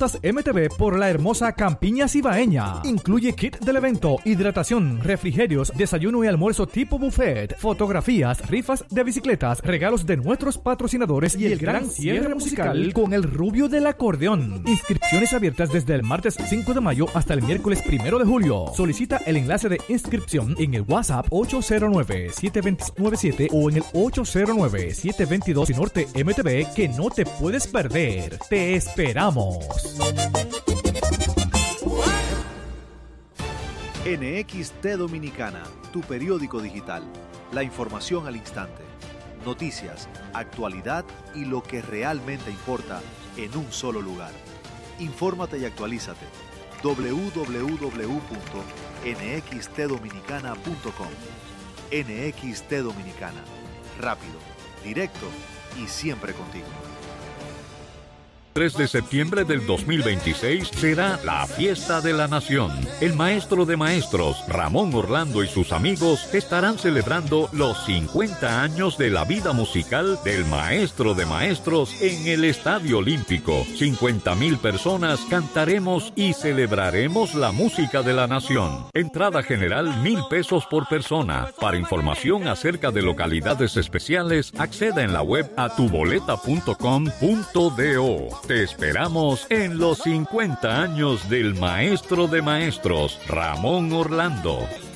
Rutas MTV por la hermosa Campiña Cibaeña. Incluye kit del evento, hidratación, refrigerios, desayuno y almuerzo tipo buffet, fotografías, rifas de bicicletas, regalos de nuestros patrocinadores y el gran cierre musical con el rubio del acordeón. Inscripciones abiertas desde el martes 5 de mayo hasta el miércoles 1 de julio. Solicita el enlace de inscripción en el WhatsApp 809-729-7 o en el 809-722 Norte MTV que no te puedes perder. ¡Te esperamos! NXT Dominicana, tu periódico digital. La información al instante. Noticias, actualidad y lo que realmente importa en un solo lugar. Infórmate y actualízate. www.nxtdominicana.com. NXT Dominicana. Rápido, directo y siempre contigo. 3 de septiembre del 2026 será la Fiesta de la Nación. El maestro de maestros, Ramón Orlando, y sus amigos estarán celebrando los 50 años de la vida musical del maestro de maestros en el Estadio Olímpico. 50,000 personas cantaremos y celebraremos la música de la nación. Entrada general 1,000 pesos por persona. Para información acerca de localidades especiales, acceda en la web a tuboleta.com.do. Te esperamos en los 50 años del maestro de maestros, Ramón Orlando.